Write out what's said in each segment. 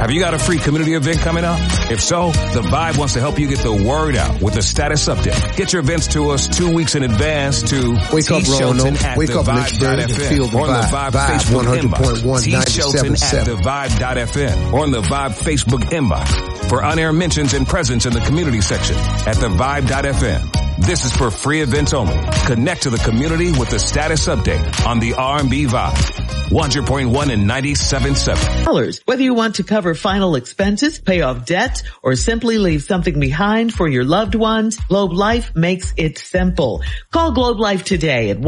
Have you got a free community event coming up? If so, The Vibe wants to help you get the word out with a status update. Get your events to us 2 weeks in advance to Wake up, Roanoke. Wake up, Lynchburg, and feel the or on the Vibe Facebook inbox. T. Shelton at TheVibe.fm or on the Vibe Facebook inbox for on-air mentions and presence in the community section at TheVibe.fm. This is for free events only. Connect to the community with the status update on the R&B Vibe. 100.1 and 97.7. Whether you want to cover final expenses, pay off debt, or simply leave something behind for your loved ones, Globe Life makes it simple. Call Globe Life today at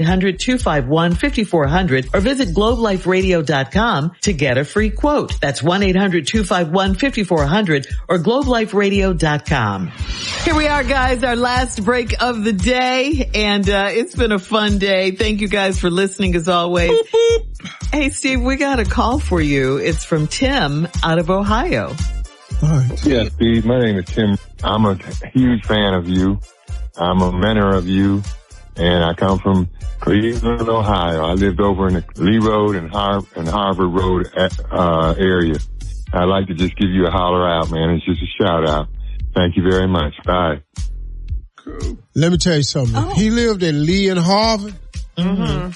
1-800-251-5400 or visit globeliferadio.com to get a free quote. That's 1-800-251-5400 or globeliferadio.com. Here we are, guys, our last break of the day, and it's been a fun day. Thank you guys for listening as always. Hey, Steve, we got a call for you. It's from Tim out of Ohio. Yeah, Steve, my name is Tim. I'm a huge fan of you. I'm a mentor of you, and I come from Cleveland, Ohio. I lived over in the Lee Road and Harvard Road area. I'd like to just give you a holler out, man. It's just a shout out. Thank you very much. Bye. Cool. Let me tell you something. Oh. He lived in Lee and Harvard. Mm-hmm.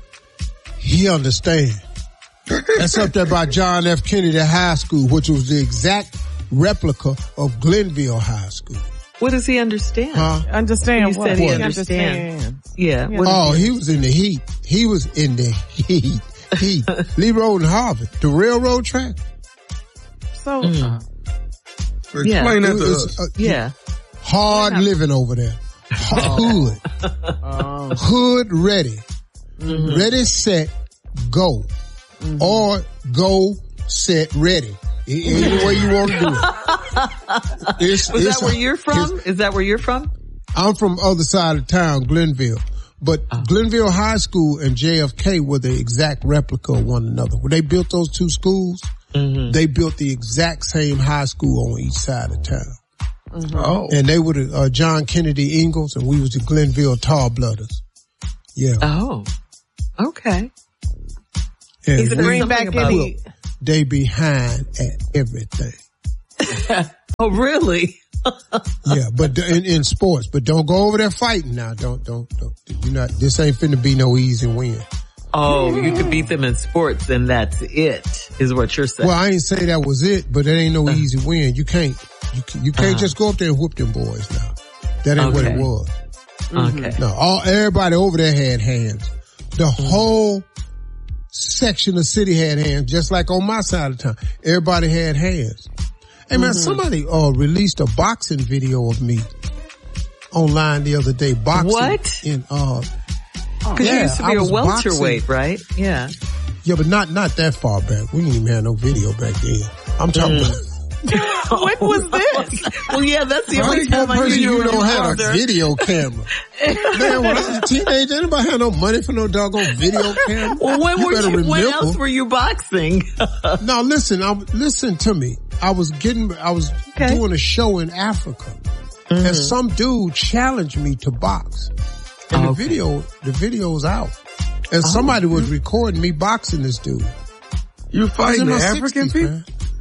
He understands. That's up there by John F. Kennedy High School, which was the exact replica of Glenville High School. What does he understand? Understand what? Said he understands. Yeah. He was in the heat. He was in the heat. Lee Road and Harvard, the railroad track. So, explain that to us. Hard living over there. Hood. Hood ready. Mm-hmm. Ready, set, go. Mm-hmm. Or go, set, ready. Any way you want to do it. Is that where you're from? Is that where you're from? I'm from other side of town, Glenville. But Glenville High School and JFK were the exact replica of one another. When they built those two schools, they built the exact same high school on each side of town. Mm-hmm. Oh. And they were the John Kennedy Ingalls, and we was the Glenville Tarblooders. Yeah. Oh. Okay. And he's a greenback elite. They behind at everything. Oh, really? Yeah, but in sports, but don't go over there fighting now. Don't. You're not. This ain't finna be no easy win. Oh, you could beat them in sports, and that's it, is what you're saying. Well, I ain't say that was it, but it ain't no easy win. You can't just go up there and whoop them boys now. That ain't what it was. Okay. No, everybody over there had hands. The whole section of city had hands, just like on my side of town. Everybody had hands. Hey man, somebody released a boxing video of me online the other day. Boxing. What? Because you used to be a welterweight, right? Yeah. Yeah, but not that far back. We didn't even have no video back then. I'm talking about. When was this? Well, yeah, that's the only time I knew you don't have a video camera. Man, when I was a teenager, anybody had no money for no doggone video camera? Well, when else were you boxing? No, listen to me. I was doing a show in Africa, and some dude challenged me to box. And the video's out. And somebody was recording me boxing this dude. You fighting the African people?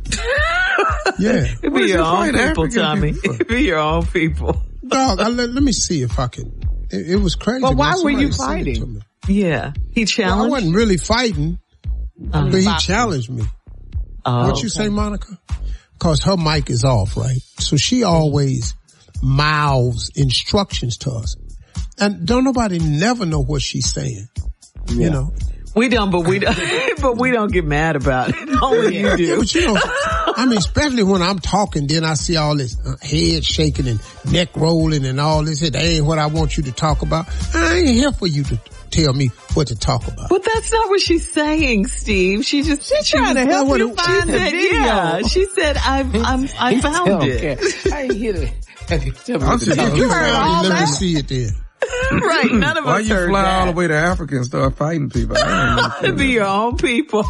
Yeah. It'd be your own people, Tommy. It'd be your own people. Dog, let me see if I can. It was crazy. Well, why were you fighting? Yeah. He challenged? Well, I wasn't really fighting, but he challenged me. What you say, Monica? Cause her mic is off, right? So she always mouths instructions to us. And don't nobody never know what she's saying. Yeah. You know? We don't, but we don't get mad about it. Only you do. But you know, I mean, especially when I'm talking, then I see all this head shaking and neck rolling and all this. That ain't what I want you to talk about. I ain't here for you to tell me what to talk about. But that's not what she's saying, Steve. She's trying to help you find the video. Yeah, she said, I found it. I ain't here to tell me what to talk about. You heard all that? Let me see it then. Right, none of us heard that. Why you fly all the way to Africa and start fighting people? To be your own people.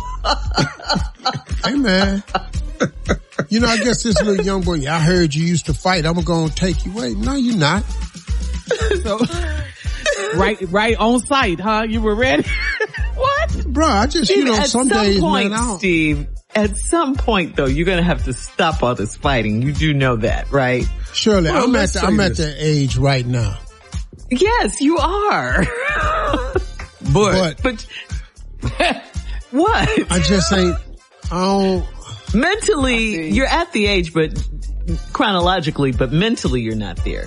Hey man. You know, I guess this little young boy, I heard you used to fight. I'm going to take you away. No, you're not. So, right on site, huh? You were ready? What? Bro, I just, Steve, some days, point, man, Steve, At some point, though, you're going to have to stop all this fighting. You do know that, right? Shirley, well, I'm at the age right now. Yes, you are. But what? I just ain't. Mentally, you're at the age, but chronologically, but mentally, you're not there.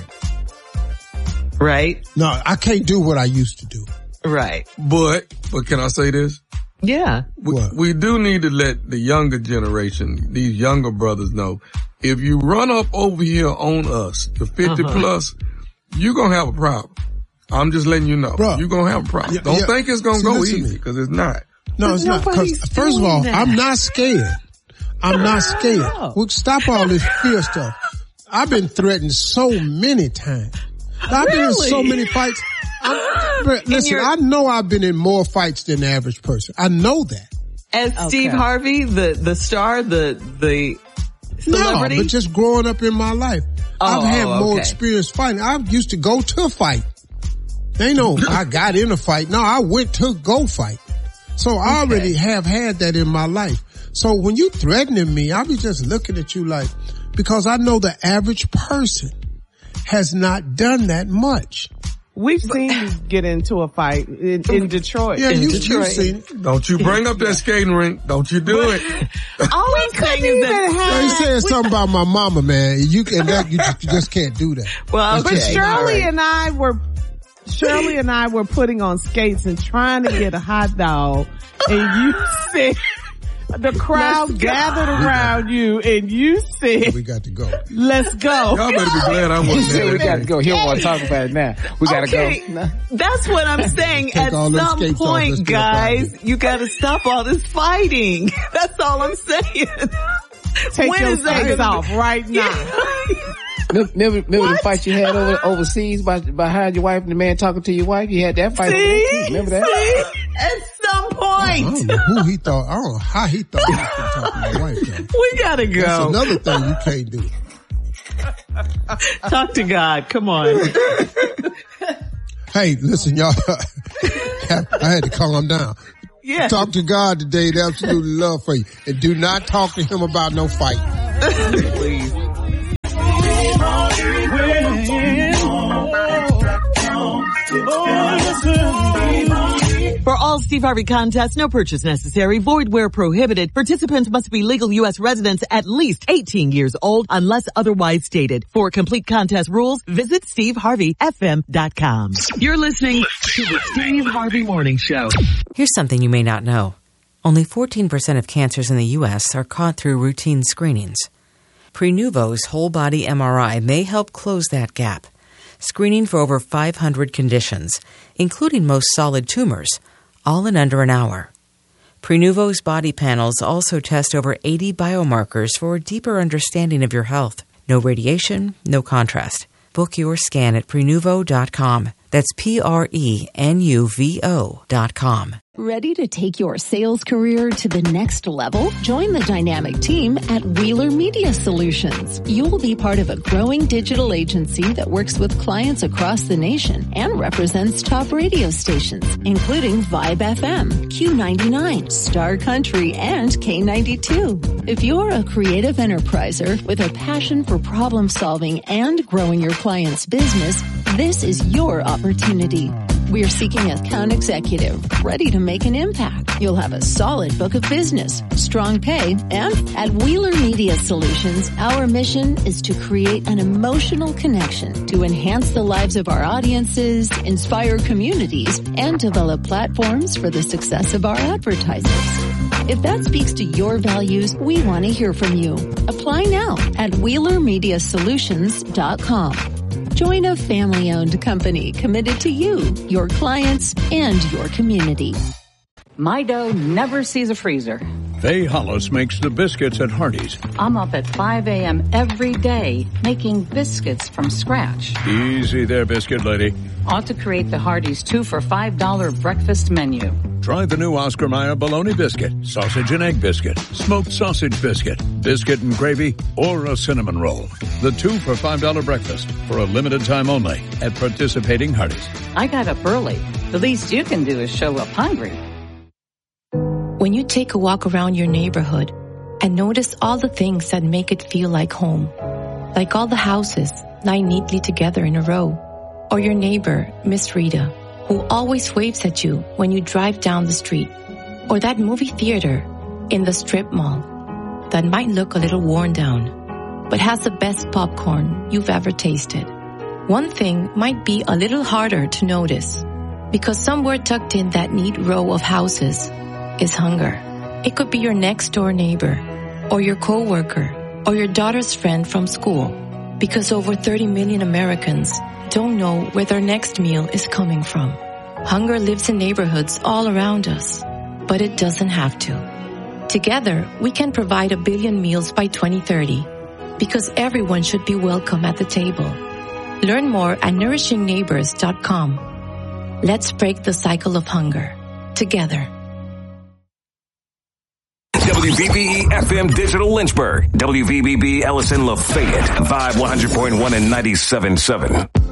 Right? No, I can't do what I used to do. Right. But can I say this? Yeah. We do need to let the younger generation, these younger brothers know, if you run up over here on us, the 50 plus, you're going to have a problem. I'm just letting you know. Bruh, you're going to have a problem. Don't think it's going to go easy, because it's not. No, it's not. Because first of all, I'm not scared. I'm not scared. No. We'll stop all this fear stuff. I've been threatened so many times. I've been in so many fights. Listen, I know I've been in more fights than the average person. I know that. As Steve Harvey, the star, the celebrity? No, but just growing up in my life. I've had more experience fighting. I used to go to fight. They know I got in a fight. No, I went to go fight. So I already have had that in my life. So when you threatening me, I'll be just looking at you like, because I know the average person has not done that much. We've seen you get into a fight in Detroit. Yeah, you've seen it. Don't you bring up that skating rink. Don't you do it. All I'm saying is that he said something about my mama, man. You just can't do that. Well, but Shirley and I were putting on skates and trying to get a hot dog, and you said, the crowd gathered around you, and you said, we got to go. Let's go. Y'all better be glad I wasn't there. We got to go. He don't want to talk about it now. We got to go. That's what I'm saying. At some point, guys, you got to stop all this fighting. That's all I'm saying. Take your skates off right now. Remember the fight you had overseas behind your wife and the man talking to your wife? You had that fight. Remember that? At some point. I don't know who he thought. I don't know how he thought he was talking to my wife. Though. We gotta go. That's another thing you can't do. Talk to God. Come on. Hey, listen, y'all. I had to calm down. Yeah. Talk to God today. They absolutely love for you. And do not talk to him about no fight. Please. For all Steve Harvey contests, no purchase necessary, void where prohibited. Participants must be legal U.S. residents at least 18 years old unless otherwise stated. For complete contest rules, visit SteveHarveyFM.com. You're listening to the Steve Harvey Morning Show. Here's something you may not know. Only 14% of cancers in the U.S. are caught through routine screenings. Prenuvo's whole body MRI may help close that gap, screening for over 500 conditions, including most solid tumors, all in under an hour. Prenuvo's body panels also test over 80 biomarkers for a deeper understanding of your health. No radiation, no contrast. Book your scan at Prenuvo.com. That's Prenuvo.com. Ready to take your sales career to the next level? Join the dynamic team at Wheeler Media Solutions. You'll be part of a growing digital agency that works with clients across the nation and represents top radio stations, including Vibe FM, Q99, Star Country, and K92. If you're a creative enterpriser with a passion for problem solving and growing your client's business, this is your opportunity. We're seeking an account executive ready to make an impact. You'll have a solid book of business, strong pay, and at Wheeler Media Solutions, our mission is to create an emotional connection to enhance the lives of our audiences, inspire communities, and develop platforms for the success of our advertisers. If that speaks to your values, we want to hear from you. Apply now at WheelerMediaSolutions.com. Join a family-owned company committed to you, your clients, and your community. My dough never sees a freezer. Faye Hollis makes the biscuits at Hardee's. I'm up at 5 a.m. every day making biscuits from scratch. Easy there, biscuit lady. Ought to create the Hardee's 2 for $5 breakfast menu. Try the new Oscar Mayer bologna biscuit, sausage and egg biscuit, smoked sausage biscuit, biscuit and gravy, or a cinnamon roll. The 2 for $5 breakfast for a limited time only at participating Hardee's. I got up early. The least you can do is show up hungry. When you take a walk around your neighborhood, and notice all the things that make it feel like home. Like all the houses lying neatly together in a row. Or your neighbor, Miss Rita, who always waves at you when you drive down the street. Or that movie theater in the strip mall that might look a little worn down, but has the best popcorn you've ever tasted. One thing might be a little harder to notice, because somewhere tucked in that neat row of houses is hunger. It could be your next door neighbor, or your coworker, or your daughter's friend from school, because over 30 million Americans don't know where their next meal is coming from. Hunger lives in neighborhoods all around us, but it doesn't have to. Together, we can provide 1 billion meals by 2030, because everyone should be welcome at the table. Learn more at nourishingneighbors.com. Let's break the cycle of hunger together. WVBE FM Digital Lynchburg, WVBB Ellison Lafayette, Vibe 100.1 and 97.7.